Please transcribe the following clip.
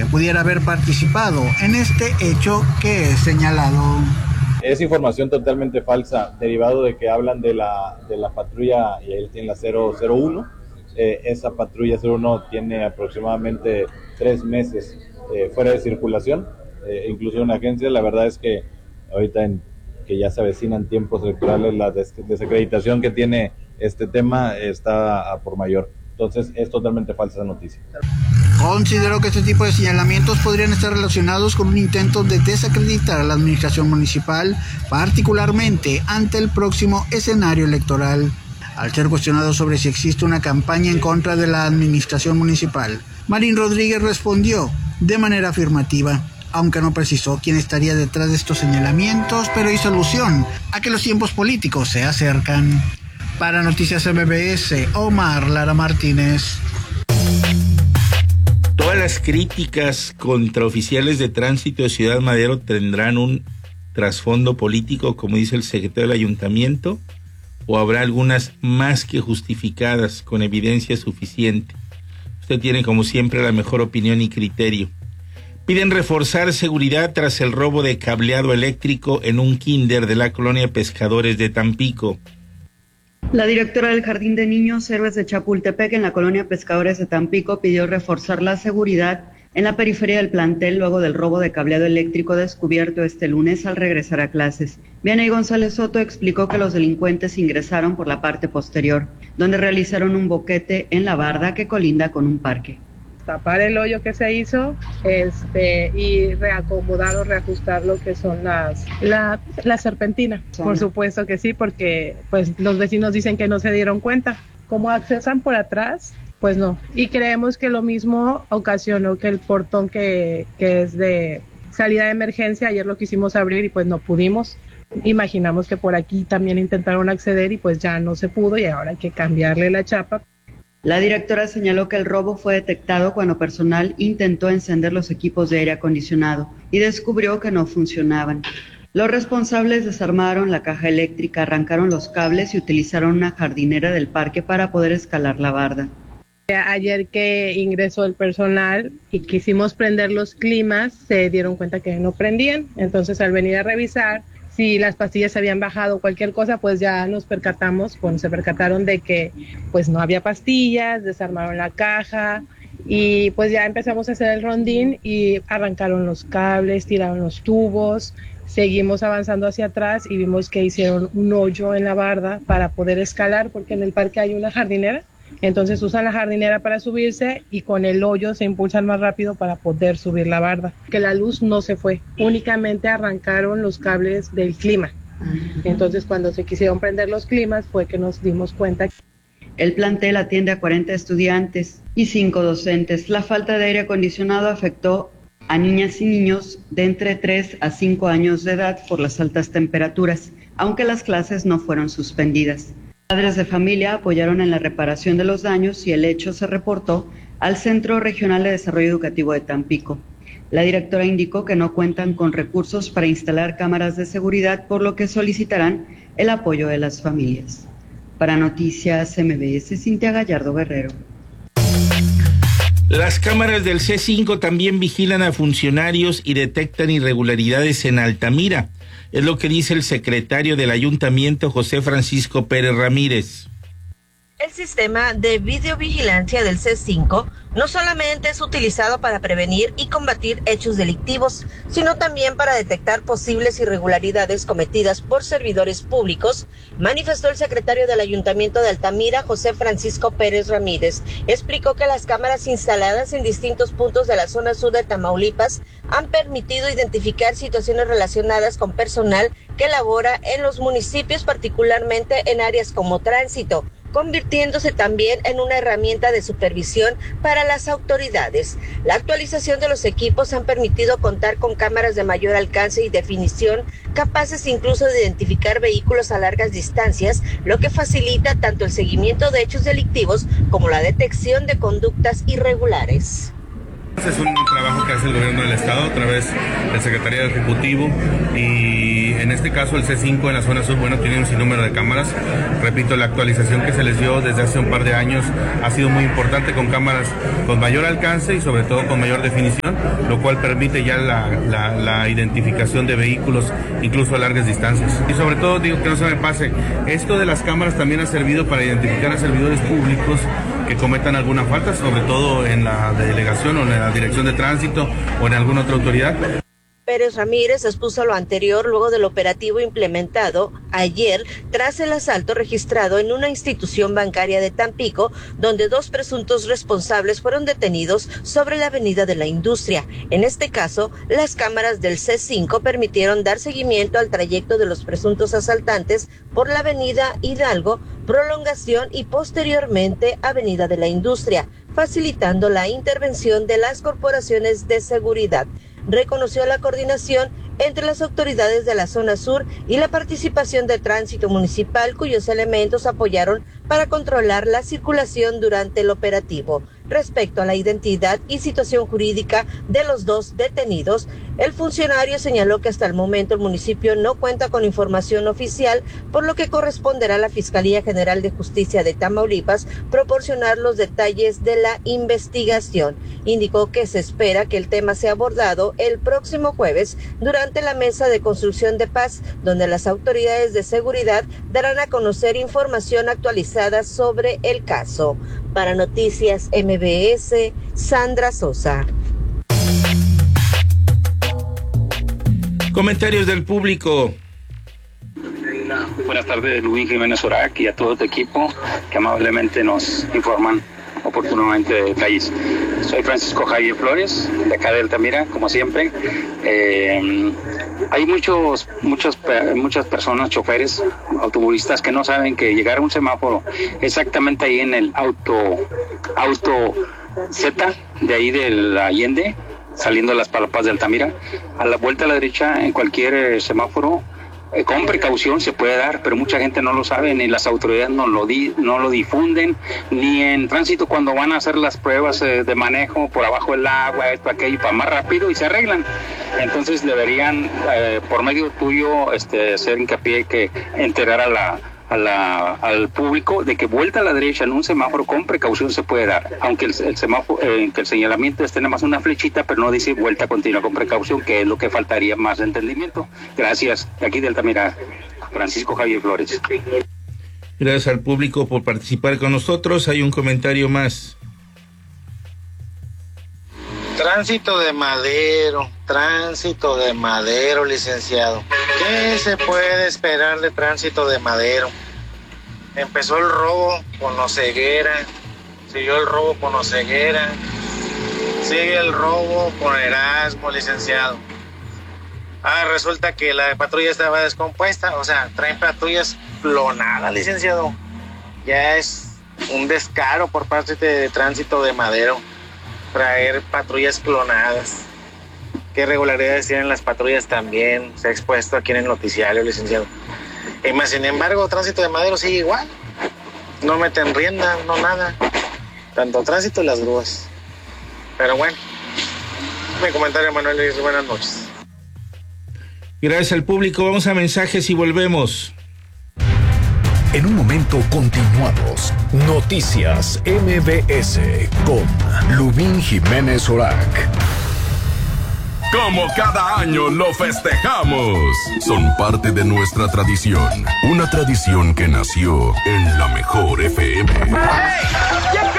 que pudiera haber participado en este hecho que es señalado. Es información totalmente falsa, derivado de que hablan de la patrulla, y ahí tiene la 001. Esa patrulla 01 tiene aproximadamente 3 meses fuera de circulación, incluso en una agencia. La verdad es que ahorita que ya se avecinan tiempos electorales, la desacreditación que tiene este tema está a por mayor. Entonces es totalmente falsa esa noticia. Considero que este tipo de señalamientos podrían estar relacionados con un intento de desacreditar a la administración municipal, particularmente ante el próximo escenario electoral. Al ser cuestionado sobre si existe una campaña en contra de la administración municipal, Marín Rodríguez respondió de manera afirmativa, aunque no precisó quién estaría detrás de estos señalamientos, pero hizo alusión a que los tiempos políticos se acercan. Para Noticias MBS, Omar Lara Martínez. Todas las críticas contra oficiales de tránsito de Ciudad Madero tendrán un trasfondo político, como dice el secretario del ayuntamiento, o habrá algunas más que justificadas con evidencia suficiente. Usted tiene, como siempre, la mejor opinión y criterio. Piden reforzar seguridad tras el robo de cableado eléctrico en un kinder de la colonia Pescadores de Tampico. La directora del Jardín de Niños Héroes de Chapultepec en la colonia Pescadores de Tampico pidió reforzar la seguridad en la periferia del plantel luego del robo de cableado eléctrico descubierto este lunes al regresar a clases. Vianey González Soto explicó que los delincuentes ingresaron por la parte posterior, donde realizaron un boquete en la barda que colinda con un parque. Tapar el hoyo que se hizo y reacomodar o reajustar lo que son la serpentina. Por supuesto que sí, porque pues los vecinos dicen que no se dieron cuenta. ¿Cómo accesan por atrás? Pues no. Y creemos que lo mismo ocasionó que el portón que es de salida de emergencia, ayer lo quisimos abrir y pues no pudimos. Imaginamos que por aquí también intentaron acceder y pues ya no se pudo y ahora hay que cambiarle la chapa. La directora señaló que el robo fue detectado cuando personal intentó encender los equipos de aire acondicionado y descubrió que no funcionaban. Los responsables desarmaron la caja eléctrica, arrancaron los cables y utilizaron una jardinera del parque para poder escalar la barda. Ayer que ingresó el personal y quisimos prender los climas, se dieron cuenta que no prendían, entonces al venir a revisar si las pastillas se habían bajado o cualquier cosa, pues ya nos percatamos, se percataron de que pues no había pastillas, desarmaron la caja y pues ya empezamos a hacer el rondín y arrancaron los cables, tiraron los tubos, seguimos avanzando hacia atrás y vimos que hicieron un hoyo en la barda para poder escalar porque en el parque hay una jardinera. Entonces usan la jardinera para subirse y con el hoyo se impulsan más rápido para poder subir la barda. Que la luz no se fue, únicamente arrancaron los cables del clima. Entonces cuando se quisieron prender los climas fue que nos dimos cuenta. El plantel atiende a 40 estudiantes y 5 docentes. La falta de aire acondicionado afectó a niñas y niños de entre 3 a 5 años de edad por las altas temperaturas, aunque las clases no fueron suspendidas. Padres de familia apoyaron en la reparación de los daños y el hecho se reportó al Centro Regional de Desarrollo Educativo de Tampico. La directora indicó que no cuentan con recursos para instalar cámaras de seguridad, por lo que solicitarán el apoyo de las familias. Para Noticias MBS, Cintia Gallardo Guerrero. Las cámaras del C5 también vigilan a funcionarios y detectan irregularidades en Altamira. Es lo que dice el secretario del ayuntamiento, José Francisco Pérez Ramírez. El sistema de videovigilancia del C5 no solamente es utilizado para prevenir y combatir hechos delictivos, sino también para detectar posibles irregularidades cometidas por servidores públicos, manifestó el secretario del Ayuntamiento de Altamira, José Francisco Pérez Ramírez. Explicó que las cámaras instaladas en distintos puntos de la zona sur de Tamaulipas han permitido identificar situaciones relacionadas con personal que labora en los municipios, particularmente en áreas como tránsito, convirtiéndose también en una herramienta de supervisión para las autoridades. La actualización de los equipos han permitido contar con cámaras de mayor alcance y definición, capaces incluso de identificar vehículos a largas distancias, lo que facilita tanto el seguimiento de hechos delictivos como la detección de conductas irregulares. Es un trabajo que hace el gobierno del estado a través del secretariado ejecutivo y en este caso el C5 en la zona sur, bueno, tiene un sinnúmero de cámaras. Repito, la actualización que se les dio desde hace un par de años ha sido muy importante, con cámaras con mayor alcance y sobre todo con mayor definición, lo cual permite ya la identificación de vehículos incluso a largas distancias. Y sobre todo, digo, que no se me pase, esto de las cámaras también ha servido para identificar a servidores públicos que cometan alguna falta, sobre todo en la delegación o en la dirección de tránsito o en alguna otra autoridad. Pérez Ramírez expuso lo anterior luego del operativo implementado ayer tras el asalto registrado en una institución bancaria de Tampico, donde 2 presuntos responsables fueron detenidos sobre la Avenida de la Industria. En este caso, las cámaras del C5 permitieron dar seguimiento al trayecto de los presuntos asaltantes por la Avenida Hidalgo, Prolongación y posteriormente Avenida de la Industria, facilitando la intervención de las corporaciones de seguridad. Reconoció la coordinación entre las autoridades de la zona sur y la participación de tránsito municipal, cuyos elementos apoyaron para controlar la circulación durante el operativo. Respecto a la identidad y situación jurídica de los 2 detenidos, el funcionario señaló que hasta el momento el municipio no cuenta con información oficial, por lo que corresponderá a la Fiscalía General de Justicia de Tamaulipas proporcionar los detalles de la investigación. Indicó que se espera que el tema sea abordado el próximo jueves durante la mesa de construcción de paz, donde las autoridades de seguridad darán a conocer información actualizada sobre el caso. Para Noticias MBS, Sandra Sosa. Comentarios del público. Buenas tardes, Luis Jiménez Orac, y a todo tu equipo que amablemente nos informan oportunamente de detalles. Soy Francisco Javier Flores, de acá de Altamira, como siempre. Hay muchas personas, choferes, automovilistas, que no saben que llegar a un semáforo exactamente ahí en el auto Z, de ahí del Allende, saliendo de las Palapas de Altamira, a la vuelta a la derecha en cualquier semáforo, con precaución se puede dar, pero mucha gente no lo sabe, ni las autoridades no lo difunden, ni en tránsito cuando van a hacer las pruebas de manejo por abajo del agua, esto, aquello, para más rápido, y se arreglan. Entonces deberían, por medio tuyo, hacer hincapié, que enterar al público de que vuelta a la derecha en un semáforo con precaución se puede dar, aunque el semáforo, que el señalamiento esté nada más una flechita, pero no dice vuelta continua con precaución, que es lo que faltaría más de entendimiento. Gracias. De aquí de Altamira, Francisco Javier Flores. Gracias al público por participar con nosotros. Hay un comentario más. Tránsito de Madero, licenciado. ¿Qué se puede esperar de Tránsito de Madero? Empezó el robo con Oseguera, siguió el robo con Oseguera, sigue el robo con Erasmo, licenciado. Resulta que la patrulla estaba descompuesta, o sea, traen patrullas clonadas, licenciado. Ya es un descaro por parte de Tránsito de Madero traer patrullas clonadas. ¿Qué irregularidades tienen las patrullas? También se ha expuesto aquí en el noticiario, licenciado. Y más sin embargo, Tránsito de Madero sigue igual. No meten rienda, no nada. Tanto Tránsito y las grúas. Pero bueno, mi comentario, Manuel, y buenas noches. Gracias al público. Vamos a mensajes y volvemos. En un momento continuamos. Noticias MBS con Lubín Jiménez Orac. Como cada año lo festejamos. Son parte de nuestra tradición. Una tradición que nació en la mejor FM. ¡Hey!